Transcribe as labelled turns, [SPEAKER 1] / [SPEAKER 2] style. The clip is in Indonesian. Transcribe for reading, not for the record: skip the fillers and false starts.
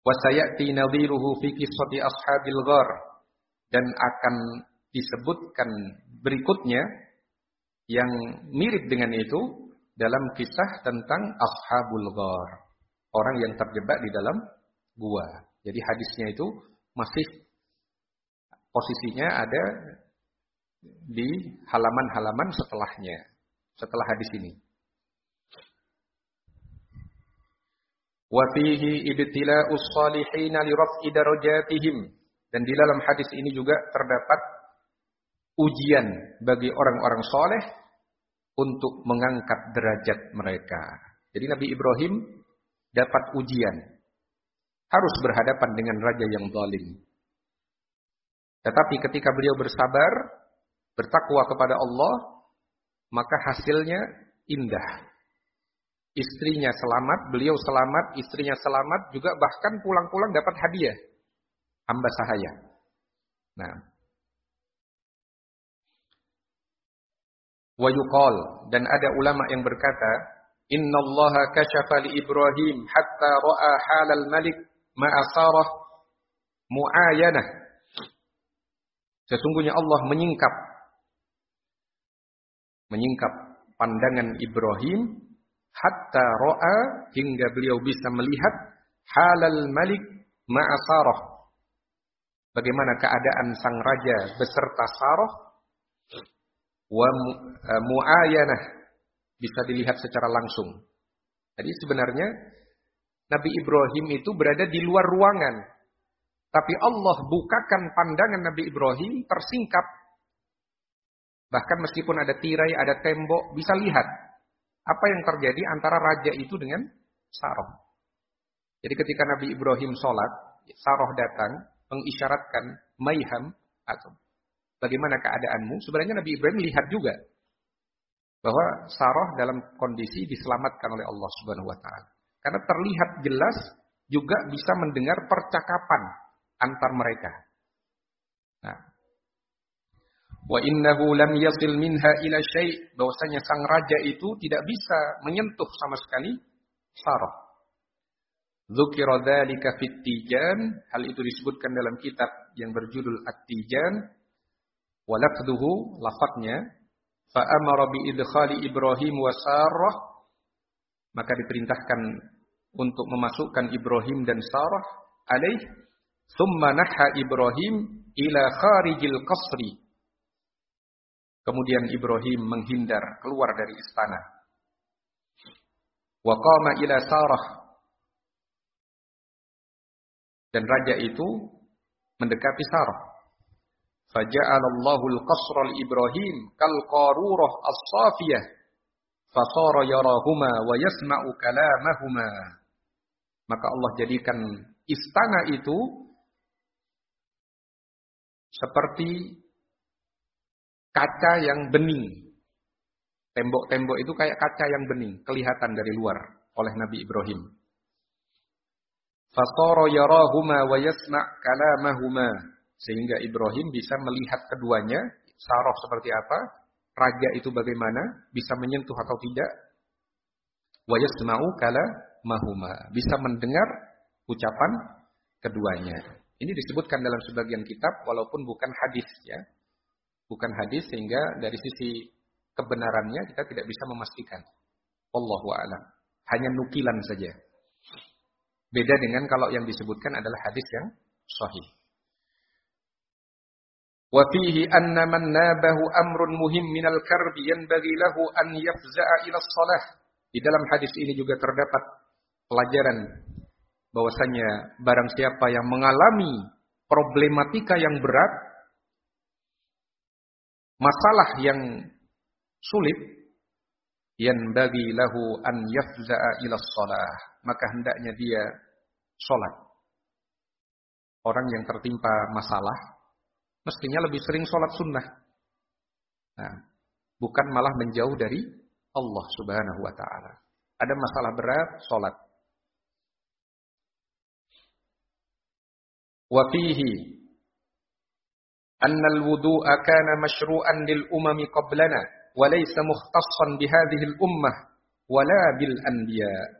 [SPEAKER 1] Wa sayati nadhiruhu fi qissati ashabil ghar, dan akan disebutkan berikutnya yang mirip dengan itu dalam kisah tentang ashabul ghar, orang yang terjebak di dalam gua. Jadi hadisnya itu masih posisinya ada di halaman-halaman setelahnya, setelah hadis ini. Wa fihi ibtila'us shalihin li raf'i darajatihim, dan di dalam hadis ini juga terdapat ujian bagi orang-orang soleh untuk mengangkat derajat mereka. Jadi Nabi Ibrahim dapat ujian, harus berhadapan dengan raja yang zalim. Tetapi ketika beliau bersabar, bertakwa kepada Allah, maka hasilnya indah. Istrinya selamat, beliau selamat, istrinya selamat, juga bahkan pulang-pulang dapat hadiah, hamba sahaya. Nah, wa yuqal, dan ada ulama yang berkata, innallaha kasyafa li Ibrahim hatta ra'a halal malik ma'a Sarah mu'ayanah. Sesungguhnya Allah menyingkap pandangan Ibrahim hatta ra'a, hingga beliau bisa melihat halal malik ma'a Sarah, bagaimana keadaan sang raja beserta Sarah, wa mu'ayanah, bisa dilihat secara langsung. Jadi sebenarnya Nabi Ibrahim itu berada di luar ruangan, tapi Allah bukakan pandangan Nabi Ibrahim tersingkap. Bahkan meskipun ada tirai, ada tembok, bisa lihat apa yang terjadi antara raja itu dengan Sarah. Jadi ketika Nabi Ibrahim sholat, Sarah datang mengisyaratkan maiham, atau bagaimana keadaanmu. Sebenarnya Nabi Ibrahim lihat juga bahwa Sarah dalam kondisi diselamatkan oleh Allah Subhanahu wa taala. Karena terlihat jelas juga bisa mendengar percakapan antar mereka. Nah, wa innahu lam yasil minha ila syai', bahwasanya sang raja itu tidak bisa menyentuh sama sekali Sarah. Dzukira dzalika fit Tijan, hal itu disebutkan dalam kitab yang berjudul At-Tijan. Wa lafdhuhu, lafadznya, fa amara bi idkhali Ibrahim wa Sarah, maka diperintahkan untuk memasukkan Ibrahim dan Sarah alaih, thumma naha Ibrahim ila kharijil qasri, kemudian Ibrahim menghindar keluar dari istana. Wa qama ila Sarah, dan raja itu mendekati Sarah. Faja'alallahu al-qasra li-Ibrahim kal-qarurah as-safiyah fasara yarahuma wa yasma'u kalamahuma. Maka Allah jadikan istana itu seperti kaca yang bening. Tembok-tembok itu kayak kaca yang bening, kelihatan dari luar oleh Nabi Ibrahim. Fasara yarahuma wa yasma' kalamahuma, sehingga Ibrahim bisa melihat keduanya, Sarah seperti apa, raja itu bagaimana, bisa menyentuh atau tidak. Wa yasma'u kalamahuma, bisa mendengar ucapan keduanya. Ini disebutkan dalam sebagian kitab walaupun bukan hadis, ya. Bukan hadis, sehingga dari sisi kebenarannya kita tidak bisa memastikan. Wallahu a'lam. Hanya nukilan saja. Beda dengan kalau yang disebutkan adalah hadis yang sahih. Wa fihi anna man nabahu amrun muhim minal karbi yanbaghi lahu an yafza'a ila shalah. Di dalam hadis ini juga terdapat pelajaran bahwasanya barang siapa yang mengalami problematika yang berat, masalah yang sulit, yanbaghi lahu an yafza'a ila shalah, maka hendaknya dia sholat. Orang yang tertimpa masalah mestinya lebih sering sholat sunnah. Nah, bukan malah menjauh dari Allah Subhanahu wa ta'ala. Ada masalah berat, sholat. Wa fihi anna al-wudu'a kana mashru'an lil umami qablana wa laysa mukhtassan bi hadhihi al-ummah wala bil anbiya.